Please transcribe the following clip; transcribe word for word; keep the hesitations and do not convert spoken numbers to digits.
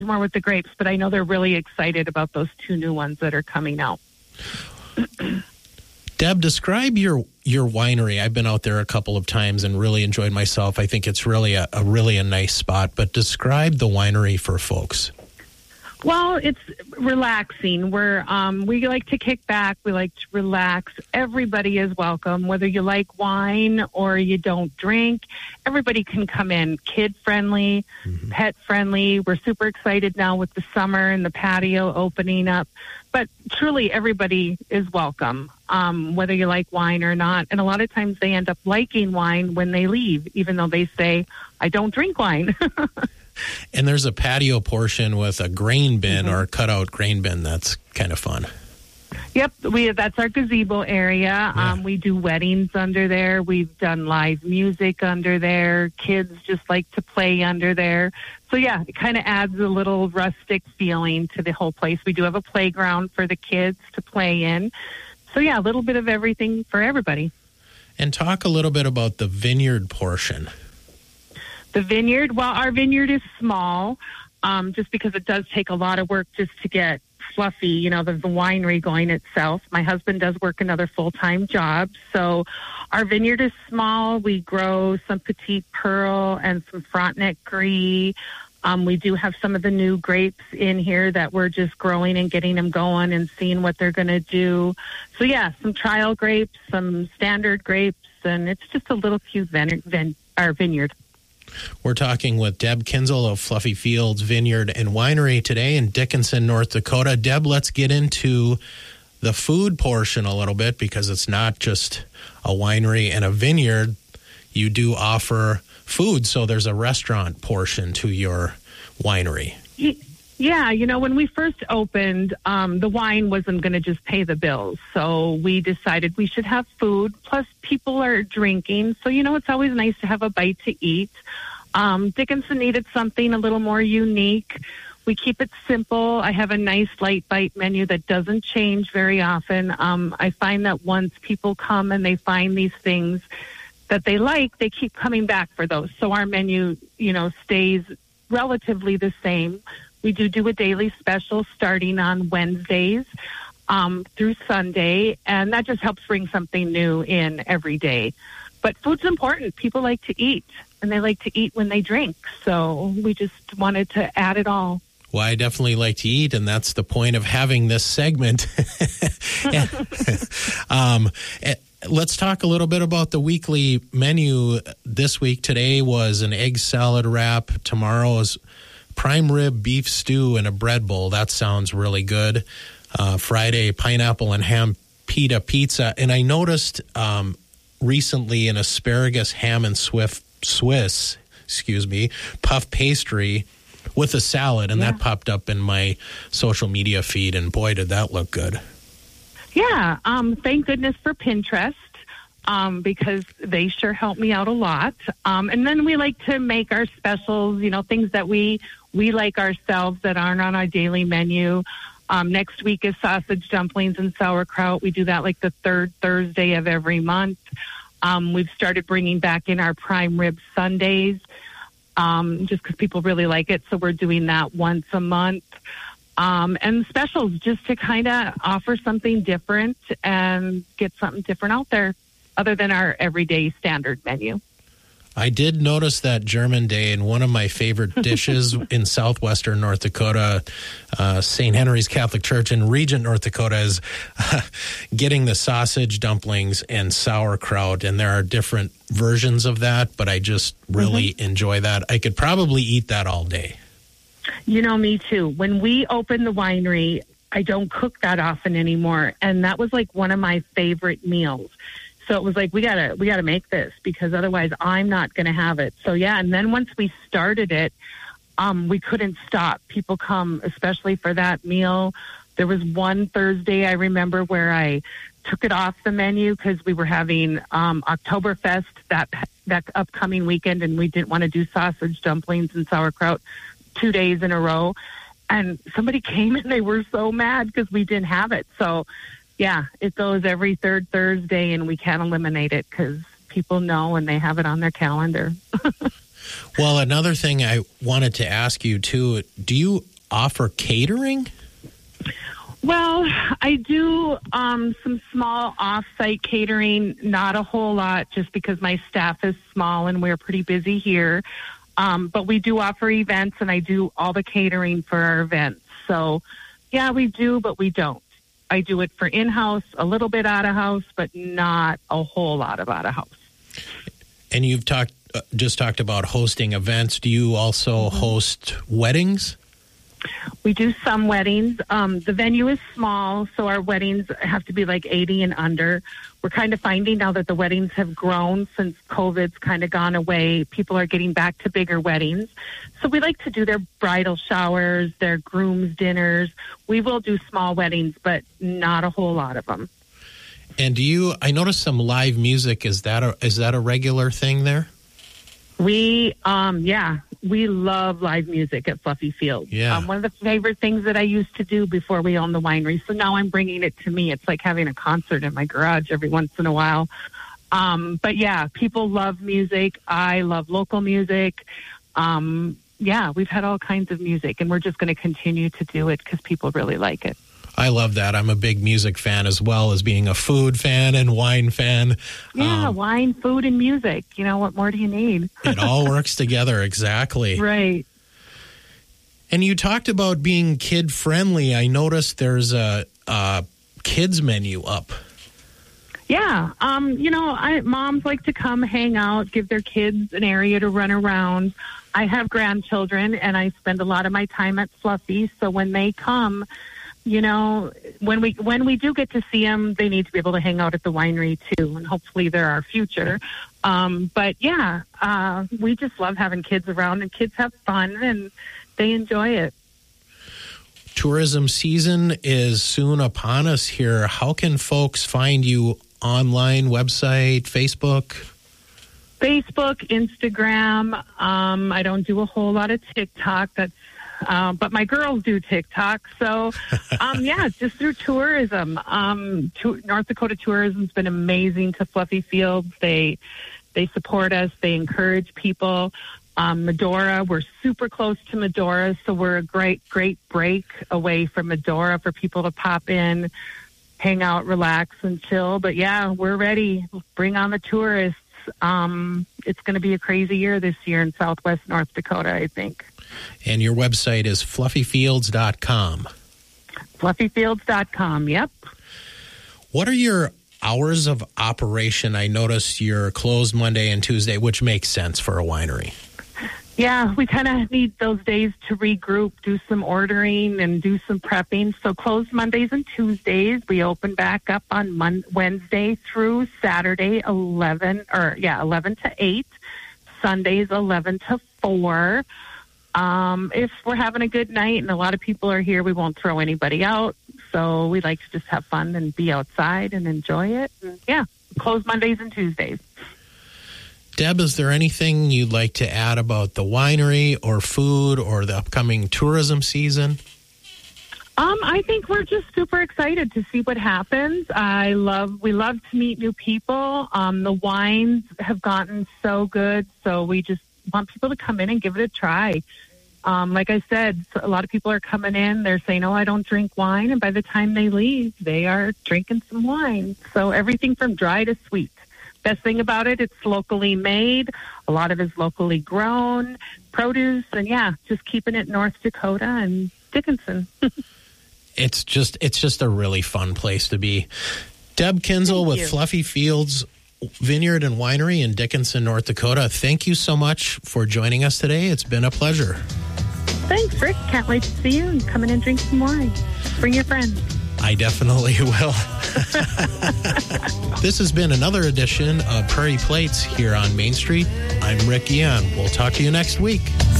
more with the grapes, but I know they're really excited about those two new ones that are coming out. Deb, describe your your winery. I've been out there a couple of times and really enjoyed myself. I think it's really a, a really a nice spot, but describe the winery for folks. Well, it's relaxing. We're um, we like to kick back. We like to relax. Everybody is welcome, whether you like wine or you don't drink. Everybody can come in. Kid friendly, mm-hmm. pet friendly. We're super excited now with the summer and the patio opening up. But truly, everybody is welcome, um, whether you like wine or not. And a lot of times they end up liking wine when they leave, even though they say, "I don't drink wine." And there's a patio portion with a grain bin mm-hmm. or cutout grain bin. That's kind of fun. Yep, we that's our gazebo area. Yeah. Um, we do weddings under there. We've done live music under there. Kids just like to play under there. So, yeah, it kind of adds a little rustic feeling to the whole place. We do have a playground for the kids to play in. So, yeah, a little bit of everything for everybody. And talk a little bit about the vineyard portion. The vineyard, well, our vineyard is small, um, just because it does take a lot of work just to get fluffy, you know, the, the winery going itself. My husband does work another full-time job, so our vineyard is small. We grow some Petite Pearl and some Frontenac Gris. Um, we do have some of the new grapes in here that we're just growing and getting them going and seeing what they're going to do. So, yeah, some trial grapes, some standard grapes, and it's just a little cute vin- vin- our vineyard. We're talking with Deb Kinzel of Fluffy Fields Vineyard and Winery today in Dickinson, North Dakota. Deb, let's get into the food portion a little bit, because it's not just a winery and a vineyard. You do offer food, so there's a restaurant portion to your winery. Yeah, you know, when we first opened, um, the wine wasn't going to just pay the bills. So we decided we should have food. Plus, people are drinking. So, you know, it's always nice to have a bite to eat. Um, Dickinson needed something a little more unique. We keep it simple. I have a nice light bite menu that doesn't change very often. Um, I find that once people come and they find these things that they like, they keep coming back for those. So our menu, you know, stays relatively the same. We do do a daily special starting on Wednesdays um, through Sunday, and that just helps bring something new in every day. But food's important. People like to eat, and they like to eat when they drink. So we just wanted to add it all. Well, I definitely like to eat, and that's the point of having this segment. um, let's talk a little bit about the weekly menu this week. Today was an egg salad wrap. Tomorrow is prime rib beef stew and a bread bowl. That sounds really good. Uh, Friday, pineapple and ham pita pizza. And I noticed um, recently an asparagus ham and Swiss, Swiss, excuse me, puff pastry with a salad, and yeah. that popped up in my social media feed, and boy, did that look good. Yeah, um, thank goodness for Pinterest. Um, because they sure help me out a lot. Um, and then we like to make our specials, you know, things that we, we like ourselves that aren't on our daily menu. Um, next week is sausage dumplings and sauerkraut. We do that like the third Thursday of every month. Um, we've started bringing back in our prime rib Sundays, um, just because people really like it. So we're doing that once a month. Um, and specials just to kind of offer something different and get something different out there, other than our everyday standard menu. I did notice that German Day, and one of my favorite dishes in southwestern North Dakota, uh, Saint Henry's Catholic Church in Regent, North Dakota, is uh, getting the sausage dumplings and sauerkraut, and there are different versions of that, but I just really mm-hmm. enjoy that. I could probably eat that all day. You know, me too. When we opened the winery, I don't cook that often anymore, and that was like one of my favorite meals. So it was like, we gotta, we gotta make this, because otherwise I'm not going to have it. So yeah. And then once we started it, um, we couldn't stop. People come, especially for that meal. There was one Thursday I remember where I took it off the menu because we were having, um, Oktoberfest that, that upcoming weekend, and we didn't want to do sausage dumplings and sauerkraut two days in a row. And somebody came and they were so mad because we didn't have it. So yeah, it goes every third Thursday, and we can't eliminate it because people know and they have it on their calendar. Well, another thing I wanted to ask you, too, do you offer catering? Well, I do um, some small off-site catering, not a whole lot, just because my staff is small and we're pretty busy here. Um, but we do offer events, and I do all the catering for our events. So, yeah, we do, but we don't. I do it for in-house, a little bit out-of-house, but not a whole lot of out-of-house. And you've talked uh, just talked about hosting events. Do you also mm-hmm. host weddings? We do some weddings. Um, the venue is small, so our weddings have to be like eighty and under. We're kind of finding now that the weddings have grown since COVID's kind of gone away. People are getting back to bigger weddings. So we like to do their bridal showers, their groom's dinners. We will do small weddings, but not a whole lot of them. And do you, I noticed some live music. Is that a, is that a regular thing there? We, um, yeah, we love live music at Fluffy Fields. Yeah. Um, one of the favorite things that I used to do before we owned the winery. So now I'm bringing it to me. It's like having a concert in my garage every once in a while. Um, but yeah, people love music. I love local music. Um, yeah, we've had all kinds of music, and we're just going to continue to do it because people really like it. I love that. I'm a big music fan as well as being a food fan and wine fan. Yeah, um, wine, food, and music. You know, what more do you need? It all works together, exactly. Right. And you talked about being kid-friendly. I noticed there's a, a kids menu up. Yeah. Um, you know, I, moms like to come hang out, give their kids an area to run around. I have grandchildren, and I spend a lot of my time at Fluffy, so when they come, you know, when we when we do get to see them, they need to be able to hang out at the winery too, and hopefully they're our future. Um, but yeah, uh, we just love having kids around, and kids have fun, and they enjoy it. Tourism season is soon upon us here. How can folks find you online, website, Facebook? Facebook, Instagram. Um, I don't do a whole lot of TikTok. That's Uh, but my girls do TikTok. So, um, yeah, just through tourism. Um, to, North Dakota tourism's been amazing to Fluffy Fields. They they support us. They encourage people. Um, Medora, we're super close to Medora, so we're a great, great break away from Medora for people to pop in, hang out, relax, and chill. But, yeah, we're ready. Bring on the tourists. Um, it's going to be a crazy year this year in Southwest North Dakota, I think. And your website is fluffy fields dot com. fluffy fields dot com, yep. What are your hours of operation? I notice you're closed Monday and Tuesday, which makes sense for a winery. Yeah, we kind of need those days to regroup, do some ordering, and do some prepping. So closed Mondays and Tuesdays. We open back up on Mon- Wednesday through Saturday, eleven or yeah, eleven to eight. Sundays, eleven to four. Um, if we're having a good night and a lot of people are here, we won't throw anybody out. So we like to just have fun and be outside and enjoy it. And yeah, close Mondays and Tuesdays. Deb, is there anything you'd like to add about the winery or food or the upcoming tourism season? Um, I think we're just super excited to see what happens. I love, we love to meet new people. Um, the wines have gotten so good, so we just want people to come in and give it a try. Um, like I said, a lot of people are coming in. They're saying, oh, I don't drink wine. And by the time they leave, they are drinking some wine. So everything from dry to sweet. Best thing about it, it's locally made. A lot of it is locally grown, produce. And, yeah, just keeping it North Dakota and Dickinson. It's just it's just a really fun place to be. Deb Kinzel Thank with you. Fluffy Fields Vineyard and Winery in Dickinson, North Dakota. Thank you so much for joining us today. It's been a pleasure. Thanks, Rick. Can't wait to see you and come in and drink some wine. Bring your friends. I definitely will. This has been another edition of Prairie Plates here on Main Street. I'm Rick Yan. We'll talk to you next week.